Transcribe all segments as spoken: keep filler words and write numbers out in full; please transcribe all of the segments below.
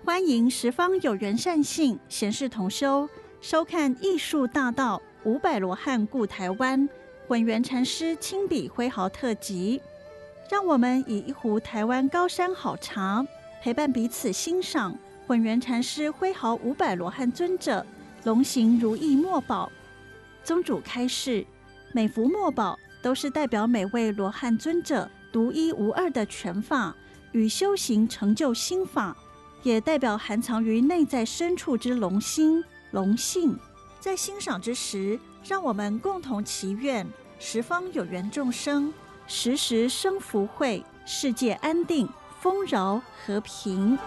欢迎十方有缘善信贤士同修收看艺术大道五百罗汉顾台湾混元禅师亲笔挥毫特辑，让我们以一壶台湾高山好茶，陪伴彼此欣赏混元禅师挥毫五百罗汉尊者龙行如意墨宝。宗主开示，每幅墨宝都是代表每位罗汉尊者独一无二的权法与修行成就心法，也代表含藏于内在深处之龙心龙性。在欣赏之时，让我们共同祈愿十方有缘众生时时生福慧，世界安定丰饶和平。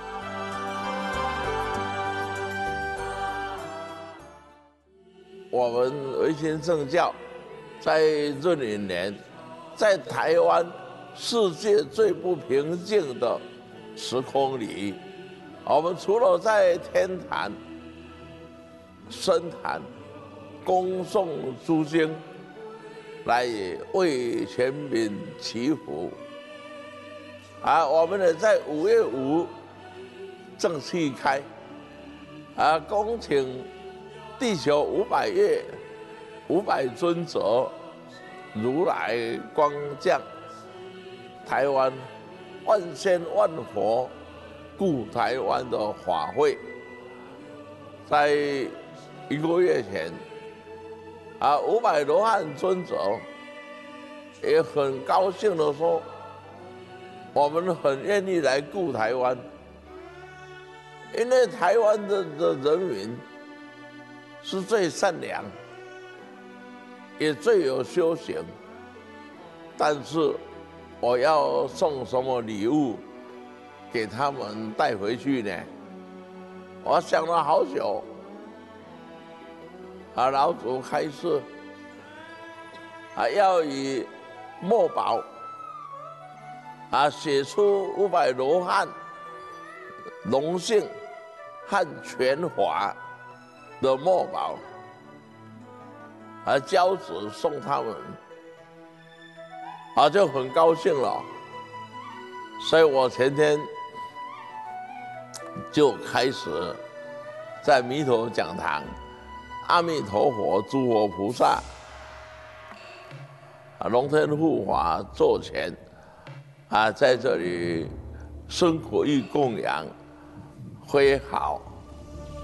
我们维新圣教在闰寅年，在台湾世界最不平静的时空里，我们除了在天坛、深坛恭诵诸经，来为全民祈福，啊，我们呢在五月五正气开，啊，恭请地球五百月五百尊者如来光降台湾，万仙万佛顾台湾的法会，在一个月前，啊，五百罗汉尊者也很高兴的说，我们很愿意来顾台湾，因为台湾的的人民是最善良，也最有修行。但是我要送什么礼物给他们带回去呢？我想了好久。啊，老祖开示，啊，要以墨宝啊写出五百罗汉龙性和权法的墨宝，而交子送他们，啊，就很高兴了。所以我前天就开始在弥陀讲堂。阿弥陀佛，诸佛菩萨，啊，龙天护法座前，啊，在这里生活与供养，挥毫